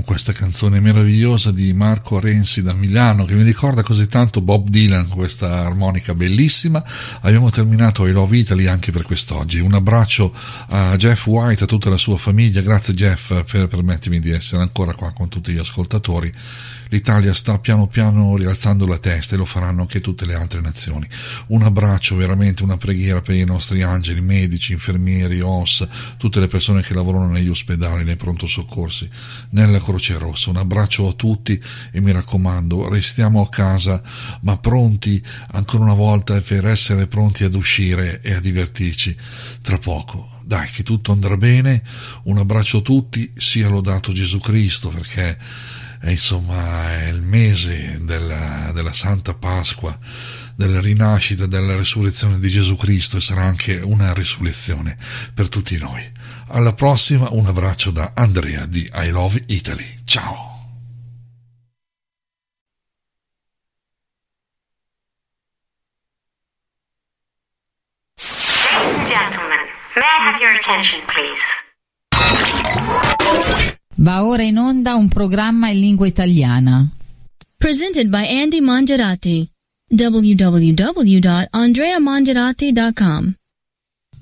questa canzone meravigliosa di Marco Renzi da Milano, che mi ricorda così tanto Bob Dylan, questa armonica bellissima. Abbiamo terminato I Love Italy anche per quest'oggi. Un abbraccio a Jeff White, a tutta la sua famiglia. Grazie Jeff per permettermi di essere ancora qua con tutti gli ascoltatori. L'Italia sta piano piano rialzando la testa e lo faranno anche tutte le altre nazioni. Un abbraccio, veramente una preghiera per i nostri angeli, medici, infermieri, OS, tutte le persone che lavorano negli ospedali, nei pronto soccorsi, nella Croce Rossa. Un abbraccio a tutti e mi raccomando, restiamo a casa ma pronti ancora una volta per essere pronti ad uscire e a divertirci tra poco. Dai, che tutto andrà bene. Un abbraccio a tutti, sia lodato Gesù Cristo, perché insomma è il mese della Santa Pasqua, della rinascita, della resurrezione di Gesù Cristo, e sarà anche una risurrezione per tutti noi. Alla prossima, un abbraccio da Andrea di I Love Italy. Ciao! Ladies and gentlemen, may I have your attention, please? Va ora in onda un programma in lingua italiana. Presented by Andy Mangiarati. www.andreamangiarati.com